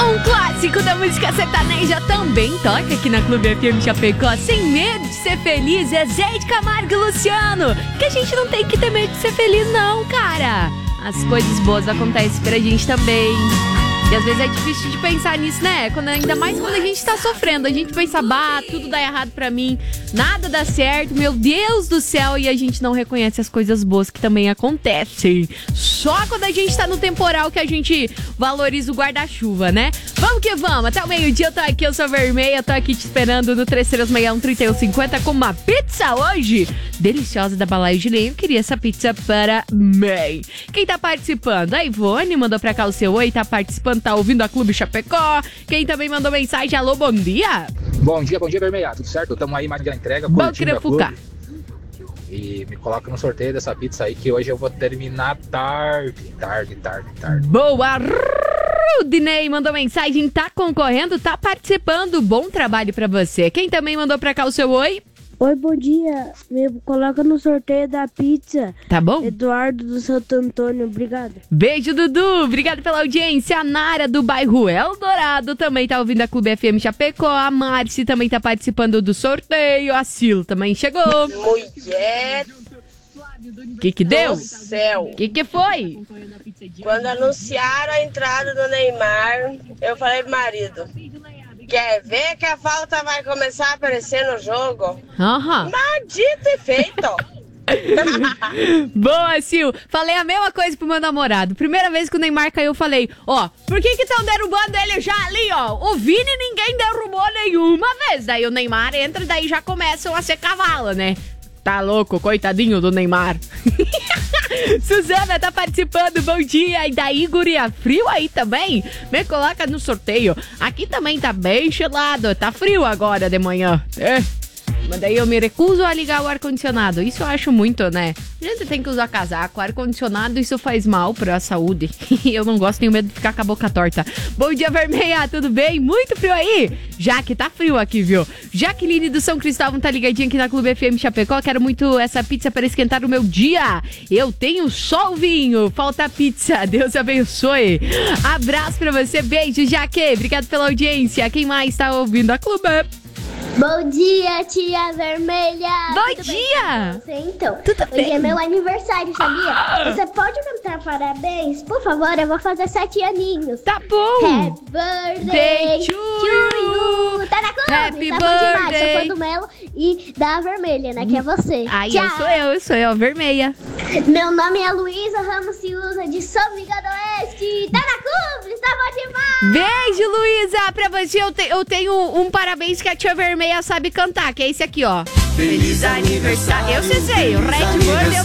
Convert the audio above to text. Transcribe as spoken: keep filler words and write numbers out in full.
Um clássico da música sertaneja também toca aqui na Clube F M Chapecó. Sem medo de ser feliz, é Zé de Camargo e Luciano. Que a gente não tem que ter medo de ser feliz não, cara. As coisas boas acontecem pra gente também. E às vezes é difícil de pensar nisso, né? Quando, ainda mais quando a gente tá sofrendo. A gente pensa, bah, tudo dá errado pra mim, nada dá certo, meu Deus do céu. E a gente não reconhece as coisas boas que também acontecem. Só quando a gente tá no temporal que a gente valoriza o guarda-chuva, né? Vamos que vamos, até o meio-dia eu tô aqui, eu sou a Vermelha. Tô aqui te esperando no três três seis um, três um cinco zero com uma pizza hoje deliciosa da Balaio de Lenha. Eu queria essa pizza para mim. Quem tá participando? A Ivone mandou pra cá o seu oi, tá participando, tá ouvindo a Clube Chapecó. Quem também mandou mensagem, alô, bom dia. Bom dia, bom dia, Vermelha, tudo certo? Tamo aí mais na entrega, bom curtindo a Clube. E me coloca no sorteio dessa pizza aí que hoje eu vou terminar tarde, tarde, tarde, tarde. Boa! O Dinei mandou mensagem, tá concorrendo, tá participando. Bom trabalho pra você. Quem também mandou pra cá o seu oi? Oi, bom dia. Me coloca no sorteio da pizza. Tá bom? Eduardo do Santo Antônio, obrigado. Beijo, Dudu. Obrigado pela audiência. A Nara do bairro Eldorado também tá ouvindo a Clube F M Chapecó. A Márcia também tá participando do sorteio. A Sil também chegou. Mulher que que deu? do céu. Que que foi? Quando anunciaram a entrada do Neymar, eu falei pro marido, quer ver que a falta vai começar a aparecer no jogo? Aham. Maldito e feito. Boa, Sil. Falei a mesma coisa pro meu namorado. Primeira vez que o Neymar caiu, eu falei, ó, por que que estão derrubando ele já ali, ó? O Vini ninguém derrubou nenhuma vez. Daí o Neymar entra e daí já começam a ser cavalo, né? Tá louco, coitadinho do Neymar. Suzana tá participando, bom dia. E daí, guria, frio aí também? Me coloca no sorteio. Aqui também tá bem gelado, tá frio agora de manhã. É. Mas daí eu me recuso a ligar o ar-condicionado. Isso eu acho muito, né? A gente tem que usar casaco, ar-condicionado, isso faz mal pra saúde. Eu não gosto, tenho medo de ficar com a boca torta. Bom dia, Vermelha, tudo bem? Muito frio aí? Jaque, tá frio aqui, viu? Jaqueline do São Cristóvão tá ligadinha aqui na Clube F M Chapecó. Quero muito essa pizza para esquentar o meu dia. Eu tenho só o vinho, falta pizza. Deus abençoe. Abraço pra você, beijo, Jaque. Obrigado pela audiência. Quem mais tá ouvindo a Clube? Bom dia, tia Vermelha! Bom Tudo dia! Bem com você, então? Tudo Hoje bem? é meu aniversário, sabia? Você pode cantar parabéns? Por favor, eu vou fazer sete aninhos. Tá bom! Happy birthday to to you! Tá na Clube! Happy tá bom demais, birthday. sou fã do Melo e da Vermelha, né? Que é você. Aí Tchau! eu sou eu, eu sou eu, a Vermelha. Meu nome é Luísa Ramos Ciuza, de São Miguel do Oeste. Tá na Clube! Tá bom demais! Beijo, Luísa! Pra você eu, te, eu tenho um parabéns que a tia Vermelha sabe cantar, que é esse aqui, ó. Feliz aniversário! Eu sei, sei, o Red Bull eu